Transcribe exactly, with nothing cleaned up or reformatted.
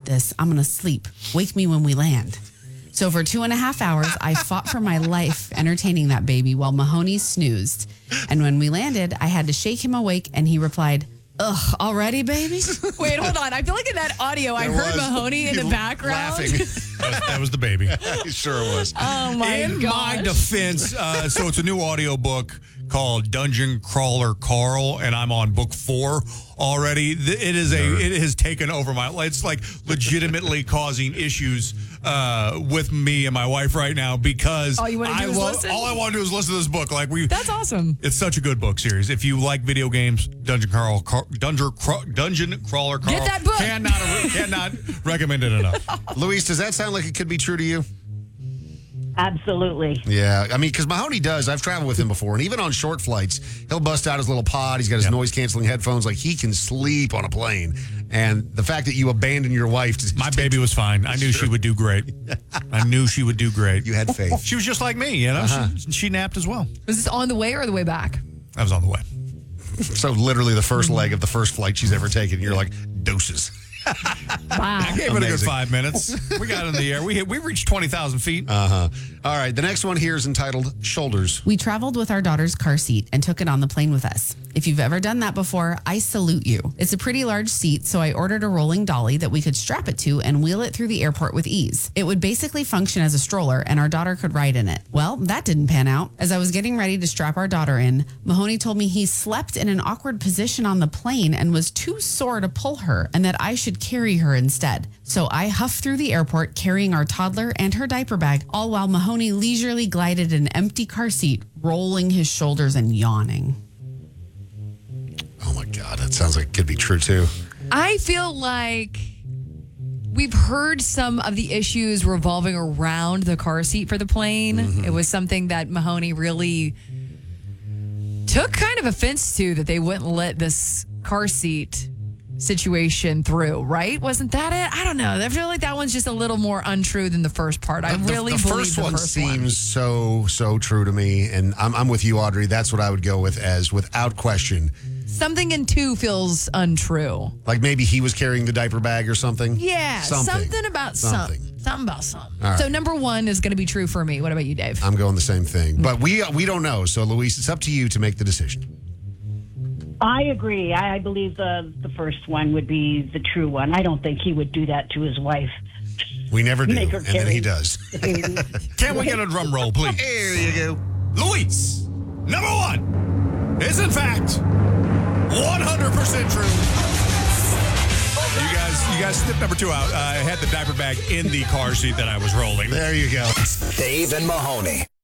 this. I'm going to sleep. Wake me when we land. So for two and a half hours, I fought for my life entertaining that baby while Mahoney snoozed. And when we landed, I had to shake him awake, and he replied, ugh, already, baby? Wait, hold on. I feel like in that audio, I There heard was Mahoney in the background. Laughing. That was, that was the baby. Sure it was. Oh, my In gosh. my defense, uh, so it's a new audio book called Dungeon Crawler Carl, and I'm on book four already. It is a. It has taken over my life. It's like legitimately causing issues uh, with me and my wife right now because All you wanna do I is love. listen? All I want to do is listen to this book. Like we. That's awesome. It's such a good book series. If you like video games, Dungeon Carl, Car, Dungeon, Craw- Dungeon Crawler Carl. Get that book. Cannot, cannot recommend it enough. Luis, does that sound like it could be true to you? Absolutely. Yeah, I mean, because Mahoney does. I've traveled with him before, and even on short flights, he'll bust out his little pod. He's got his Yep. noise-canceling headphones. Like, he can sleep on a plane. And the fact that you abandoned your wife... To My baby was fine. I knew she would do great. I knew she would do great. You had faith. She was just like me, you know. Uh-huh. She, she napped as well. Was this on the way or the way back? I was on the way. So literally the first leg of the first flight she's ever taken, you're like, doses. Wow. Gave it a good Amazing. five minutes. We got in the air. We hit, we reached twenty thousand feet. Uh-huh. All right, the next one here is entitled Shoulders. We traveled with our daughter's car seat and took it on the plane with us. If you've ever done that before, I salute you. It's a pretty large seat, so I ordered a rolling dolly that we could strap it to and wheel it through the airport with ease. It would basically function as a stroller, and our daughter could ride in it. Well, that didn't pan out. As I was getting ready to strap our daughter in, Mahoney told me he slept in an awkward position on the plane and was too sore to pull her, and that I should carry her instead. So I huffed through the airport carrying our toddler and her diaper bag, all while Mahoney leisurely glided an empty car seat, rolling his shoulders and yawning. Oh, my God, that sounds like it could be true, too. I feel like we've heard some of the issues revolving around the car seat for the plane. Mm-hmm. It was something that Mahoney really took kind of offense to, that they wouldn't let this car seat situation through, right? Wasn't that it? I don't know. I feel like that one's just a little more untrue than the first part. I The- really the, believe first the one first seems one. so, so true to me. And I'm, I'm with you, Audrey. That's what I would go with as without question. Something in two feels untrue. Like maybe he was carrying the diaper bag or something. Yeah, something, about Something. something. Something about something. All right. So number one is going to be true for me. What about you, Dave? I'm going the same thing. But we we don't know. So, Luis, it's up to you to make the decision. I agree. I, I believe the the first one would be the true one. I don't think he would do that to his wife. We never do. Make her And then carry he does. the baby. Can we get a drum roll, please? There you go. Luis, number one, is in fact one hundred percent true. You guys, you guys snipped number two out. Uh, I had the diaper bag in the car seat that I was rolling. There you go. Dave and Mahoney.